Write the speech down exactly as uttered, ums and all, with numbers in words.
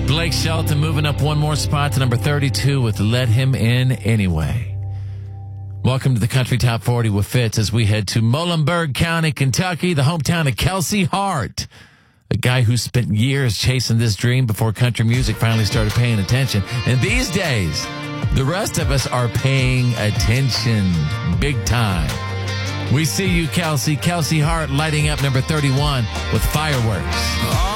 Blake Shelton moving up one more spot to number thirty-two with Let Him In Anyway. Welcome to the Country Top forty with Fitz as we head to Muhlenberg County, Kentucky, the hometown of Kelsey Hart, a guy who spent years chasing this dream before country music finally started paying attention. And these days, the rest of us are paying attention big time. We see you, Kelsey. Kelsey Hart lighting up number thirty-one with Fireworks.